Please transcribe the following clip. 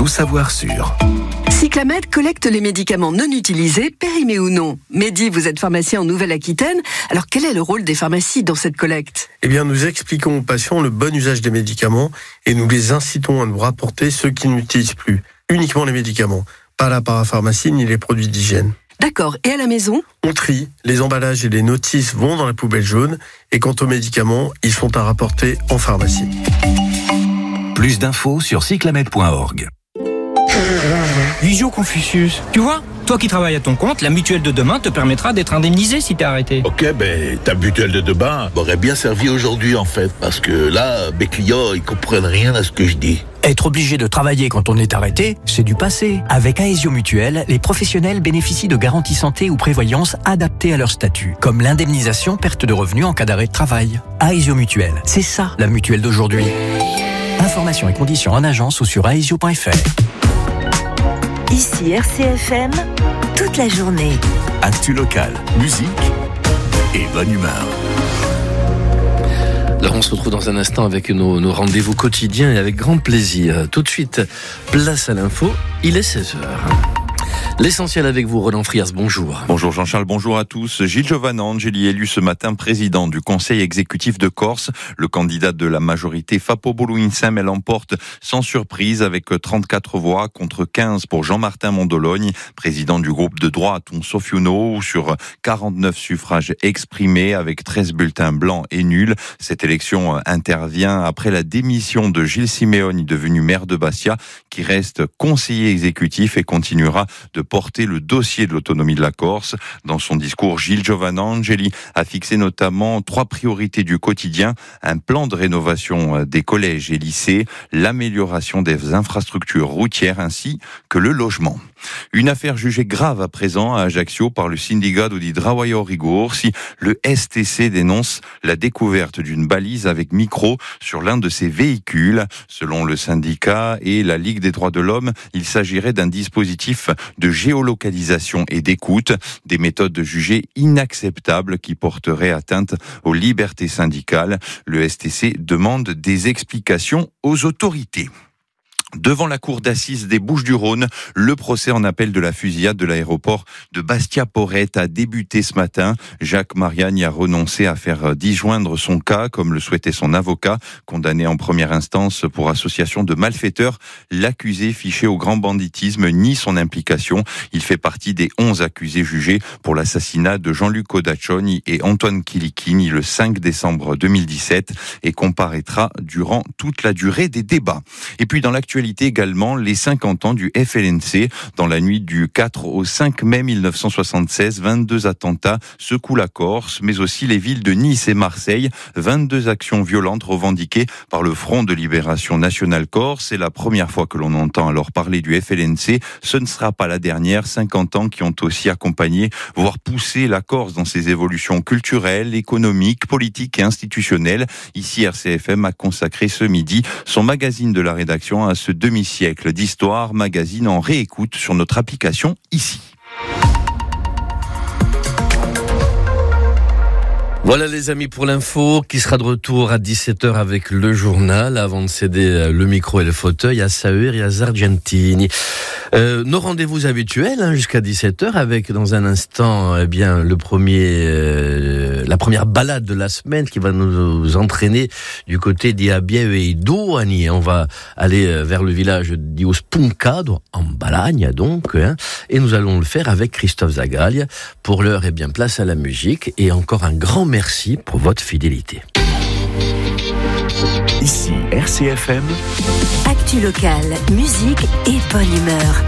tout savoir sur. Cyclamed collecte les médicaments non utilisés, périmés ou non. Mehdi, vous êtes pharmacien en Nouvelle-Aquitaine. Alors quel est le rôle des pharmacies dans cette collecte ? Eh bien, nous expliquons aux patients le bon usage des médicaments et nous les incitons à nous rapporter ceux qui n'utilisent plus. Uniquement les médicaments, pas la parapharmacie ni les produits d'hygiène. D'accord, et à la maison ? On trie, les emballages et les notices vont dans la poubelle jaune et quant aux médicaments, ils sont à rapporter en pharmacie. Plus d'infos sur cyclamed.org. Visio Confucius, tu vois, toi qui travailles à ton compte, la mutuelle de demain te permettra d'être indemnisé si t'es arrêté. Ok, ta mutuelle de demain m'aurait bien servi aujourd'hui en fait, parce que là, mes clients, ils comprennent rien à ce que je dis. Être obligé de travailler quand on est arrêté, c'est du passé. Avec Aesio Mutuelle, les professionnels bénéficient de garanties santé ou prévoyance adaptées à leur statut, comme l'indemnisation perte de revenus en cas d'arrêt de travail. Aesio Mutuelle, c'est ça la mutuelle d'aujourd'hui. Informations et conditions en agence ou sur aesio.fr. Ici RCFM, toute la journée. Actu local, musique et bonne humeur. Alors on se retrouve dans un instant avec nos rendez-vous quotidiens et avec grand plaisir. Tout de suite, place à l'info, il est 16h. L'essentiel avec vous, Roland Frias, bonjour. Bonjour Jean-Charles, bonjour à tous. Gilles Giovanangeli, élu ce matin président du Conseil exécutif de Corse. Le candidat de la majorité Fapobolo Insem, elle emporte sans surprise avec 34 voix contre 15 pour Jean-Martin Mondologne, président du groupe de droite Sofiuno, sur 49 suffrages exprimés avec 13 bulletins blancs et nuls. Cette élection intervient après la démission de Gilles Simeoni, devenu maire de Bastia, qui reste conseiller exécutif et continuera de porter le dossier de l'autonomie de la Corse. Dans son discours, Gilles Giovanangeli a fixé notamment 3 priorités du quotidien: un plan de rénovation des collèges et lycées, l'amélioration des infrastructures routières ainsi que le logement. Une affaire jugée grave à présent à Ajaccio par le Sindicato di Trabalho Rigorsi. Le STC dénonce la découverte d'une balise avec micro sur l'un de ses véhicules. Selon le syndicat et la Ligue des droits de l'homme, il s'agirait d'un dispositif de géolocalisation et d'écoute, des méthodes jugées inacceptables qui porteraient atteinte aux libertés syndicales. Le STC demande des explications aux autorités. Devant la cour d'assises des Bouches-du-Rhône, le procès en appel de la fusillade de l'aéroport de Bastia-Porrette a débuté ce matin. Jacques Mariani a renoncé à faire disjoindre son cas, comme le souhaitait son avocat. Condamné en première instance pour association de malfaiteurs, l'accusé fiché au grand banditisme nie son implication. Il fait partie des 11 accusés jugés pour l'assassinat de Jean-Luc Codaccioni et Antoine Chilichini le 5 décembre 2017 et comparaîtra durant toute la durée des débats. Et puis dans l'actualité également, les 50 ans du FLNC. Dans la nuit du 4 au 5 mai 1976, 22 attentats secouent la Corse, mais aussi les villes de Nice et Marseille. 22 actions violentes revendiquées par le Front de Libération Nationale Corse. C'est la première fois que l'on entend alors parler du FLNC. Ce ne sera pas la dernière. 50 ans qui ont aussi accompagné, voire poussé la Corse dans ses évolutions culturelles, économiques, politiques et institutionnelles. Ici, RCFM a consacré ce midi son magazine de la rédaction à ce demi-siècle d'histoire, magazine en réécoute sur notre application ici. Voilà les amis pour l'info qui sera de retour à 17h avec le journal avant de céder le micro et le fauteuil à Saur et à Zargentini. Nos rendez-vous habituels jusqu'à 17h avec dans un instant la première balade de la semaine qui va nous entraîner du côté d'Iabie et d'Ouani. On va aller vers le village d'Iospuncado en Balagne donc et nous allons le faire avec Christophe Zagaglia. Pour l'heure, place à la musique et encore un grand merci pour votre fidélité. Ici RCFM. Actu local, musique et bonne humeur.